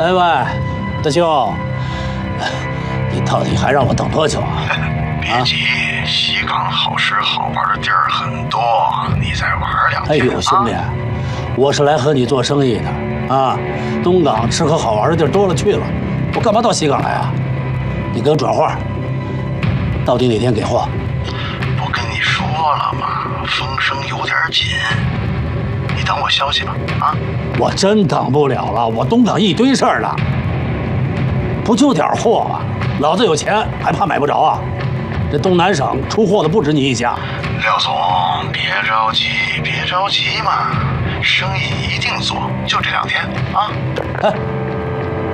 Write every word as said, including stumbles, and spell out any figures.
哎喂，大兄，你到底还让我等多久啊？ 别急，西港好吃好玩的地儿很多，你再玩两天。 哎呦，兄弟，我是来和你做生意的啊！东港吃喝好玩的地儿多了去了，我干嘛到西港来啊？你给我转货，到底哪天给货？ 不跟你说了吗？风声有点紧，你等我消息吧。啊！ 我真等不了了，我东港一堆事儿呢，不就点货吗？老子有钱还怕买不着啊？这东南省出货的不止你一家。 廖总，别着急，别着急嘛，生意一定做，就这两天啊。 哎。